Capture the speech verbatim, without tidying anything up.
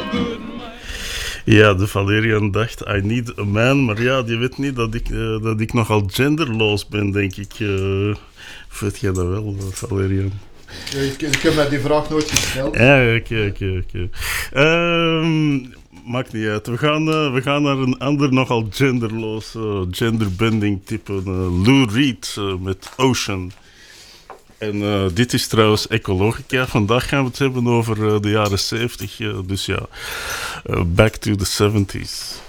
Ja, de Valerian dacht, I need a man. Maar ja, die weet niet dat ik, uh, dat ik nogal genderloos ben, denk ik. Uh, weet jij dat wel, Valerian? Ja, ik, ik heb mij die vraag nooit gesteld. Ja, oké, oké, oké. Maakt niet uit. We gaan, uh, we gaan naar een ander nogal genderloos, uh, genderbending type. Uh, Lou Reed uh, met Ocean. En uh, dit is trouwens Ecologica. Vandaag gaan we het hebben over uh, de jaren zeventig. Uh, dus ja, uh, back to the seventies.